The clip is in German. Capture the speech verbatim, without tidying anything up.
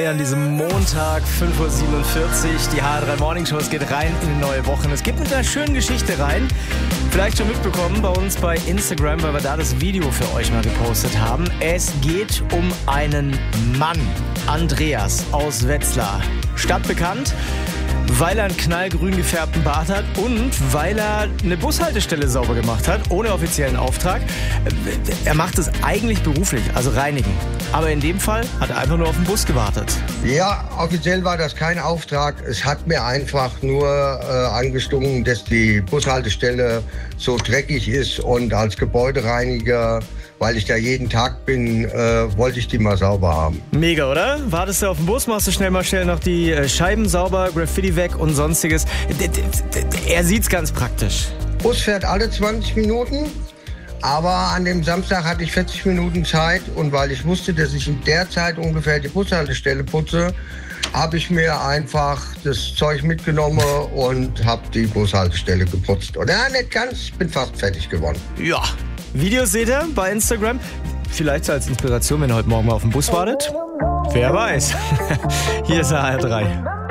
drei an diesem Montag, fünf Uhr siebenundvierzig. Die H R drei Morning Show, es geht rein in die neue Woche. Und es geht mit einer schönen Geschichte rein. Vielleicht schon mitbekommen bei uns bei Instagram, weil wir da das Video für euch mal gepostet haben. Es geht um einen Mann, Andreas aus Wetzlar. Stadtbekannt, weil er einen knallgrün gefärbten Bart hat und weil er eine Bushaltestelle sauber gemacht hat, ohne offiziellen Auftrag. Er macht es eigentlich beruflich, also reinigen. Aber in dem Fall hat er einfach nur auf den Bus gewartet. Ja, offiziell war das kein Auftrag. Es hat mir einfach nur äh, angestunken, dass die Bushaltestelle so dreckig ist und als Gebäudereiniger, weil ich da jeden Tag bin, äh, wollte ich die mal sauber haben. Mega, oder? Wartest du auf den Bus, machst du schnell mal schnell noch die äh, Scheiben sauber, Graffiti weg und sonstiges. D- d- d- er sieht's ganz praktisch. Bus fährt alle zwanzig Minuten, aber an dem Samstag hatte ich vierzig Minuten Zeit und weil ich wusste, dass ich in der Zeit ungefähr die Bushaltestelle putze, habe ich mir einfach das Zeug mitgenommen und habe die Bushaltestelle geputzt. Und ja, nicht ganz, ich bin fast fertig geworden. Ja. Videos seht ihr bei Instagram. Vielleicht als Inspiration, wenn ihr heute Morgen mal auf dem Bus wartet. Wer weiß. Hier ist A R drei.